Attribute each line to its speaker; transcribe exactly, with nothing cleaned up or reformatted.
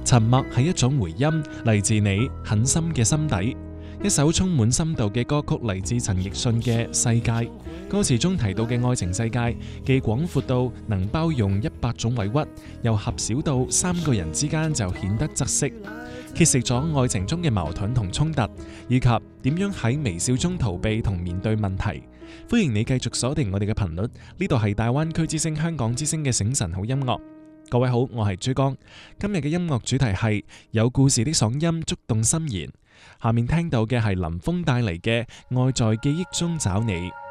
Speaker 1: 沉默係一種回音，嚟自你很深嘅心底。一首充滿深度嘅歌曲嚟自陳奕迅嘅《世界》，歌詞中提到嘅愛情世界既廣闊到能包容一百種委屈，又狹小到三個人之間就顯得窒息，揭示咗愛情中嘅矛盾同衝突，以及點樣喺微笑中逃避同面對問題。歡迎你繼續鎖定我哋嘅頻率，呢度係大灣區之聲香港之聲嘅醒神好音樂。各位好，我係珠江。今日嘅音樂主題係有故事的嗓音觸動心弦。下面聽到嘅係林峰帶嚟嘅《愛在記憶中找你》。